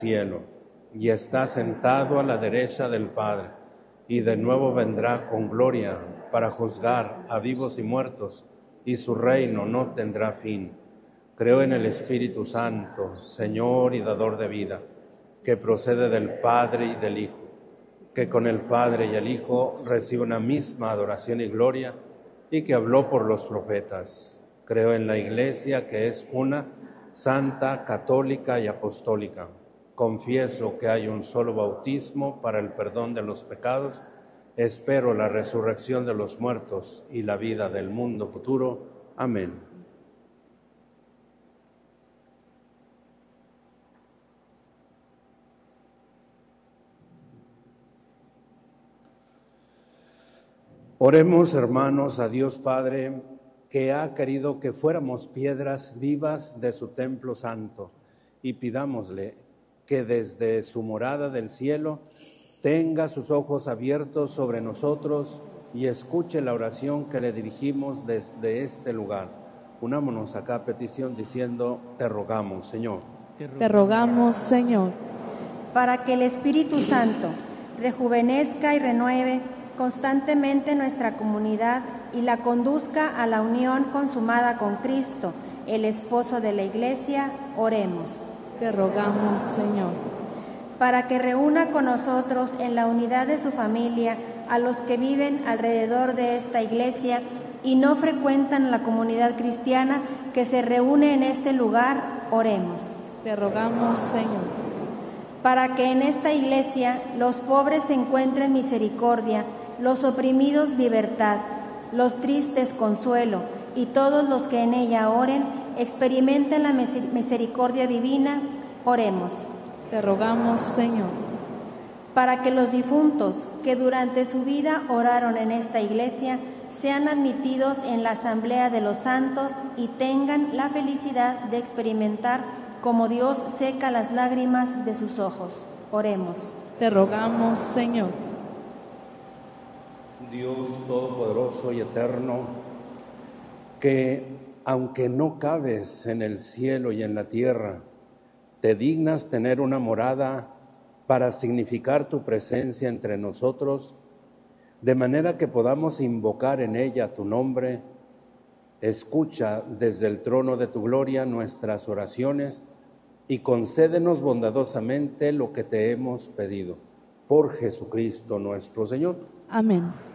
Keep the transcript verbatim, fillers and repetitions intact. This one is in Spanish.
cielo, y está sentado a la derecha del Padre, y de nuevo vendrá con gloria para juzgar a vivos y muertos, y su reino no tendrá fin. Creo en el Espíritu Santo, Señor y dador de vida, que procede del Padre y del Hijo, que con el Padre y el Hijo recibe una misma adoración y gloria, y que habló por los profetas. Creo en la Iglesia, que es una, santa, católica y apostólica. Confieso que hay un solo bautismo para el perdón de los pecados. Espero la resurrección de los muertos y la vida del mundo futuro. Amén. Oremos, hermanos, a Dios Padre, que ha querido que fuéramos piedras vivas de su templo santo, y pidámosle que desde su morada del cielo tenga sus ojos abiertos sobre nosotros y escuche la oración que le dirigimos desde este lugar. Unámonos acá a petición diciendo: te rogamos, Señor. Te rogamos, Señor. Para que el Espíritu Santo rejuvenezca y renueve constantemente nuestra comunidad y la conduzca a la unión consumada con Cristo, el esposo de la Iglesia, oremos. Te rogamos, Señor. Para que reúna con nosotros en la unidad de su familia a los que viven alrededor de esta Iglesia y no frecuentan la comunidad cristiana que se reúne en este lugar, oremos. Te rogamos, Señor. Para que en esta Iglesia los pobres encuentren misericordia, los oprimidos libertad, los tristes consuelo, y todos los que en ella oren experimenten la misericordia divina, oremos. Te rogamos, Señor. Para que los difuntos que durante su vida oraron en esta Iglesia sean admitidos en la asamblea de los santos y tengan la felicidad de experimentar como Dios seca las lágrimas de sus ojos. Oremos. Te rogamos, Señor. Dios todopoderoso y eterno, que aunque no cabes en el cielo y en la tierra, te dignas tener una morada para significar tu presencia entre nosotros, de manera que podamos invocar en ella tu nombre. Escucha desde el trono de tu gloria nuestras oraciones y concédenos bondadosamente lo que te hemos pedido. Por Jesucristo nuestro Señor. Amén.